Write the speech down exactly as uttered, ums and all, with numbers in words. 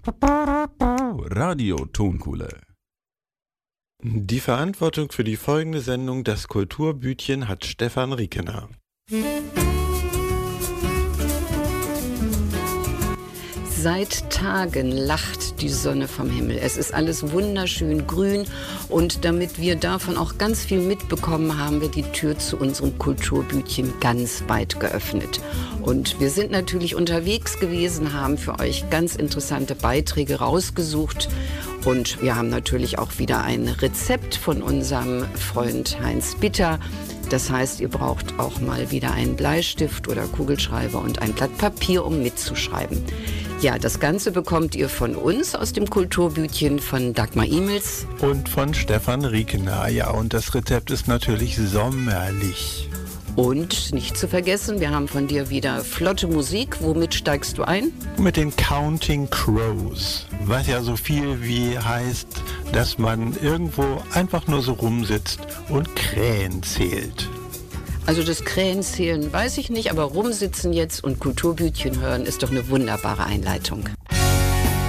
Radio Tonkuhle. Die Verantwortung für die folgende Sendung Das Kulturbütchen hat Stefan Riekener. Seit Tagen lacht die Sonne vom Himmel. Es ist alles wunderschön grün und damit wir davon auch ganz viel mitbekommen, haben wir die Tür zu unserem Kulturbütchen ganz weit geöffnet. Und wir sind natürlich unterwegs gewesen, haben für euch ganz interessante Beiträge rausgesucht. Und wir haben natürlich auch wieder ein Rezept von unserem Freund Heinz Bitter. Das heißt, ihr braucht auch mal wieder einen Bleistift oder Kugelschreiber und ein Blatt Papier, um mitzuschreiben. Ja, das Ganze bekommt ihr von uns aus dem Kulturbütchen von Dagmar Imels. Und von Stefan Riekener. Ja, und das Rezept ist natürlich sommerlich. Und nicht zu vergessen, wir haben von dir wieder flotte Musik. Womit steigst du ein? Mit den Counting Crows. Was ja so viel wie heißt, dass man irgendwo einfach nur so rumsitzt und Krähen zählt. Also das Krähenzählen weiß ich nicht, aber rumsitzen jetzt und Kulturbütchen hören ist doch eine wunderbare Einleitung.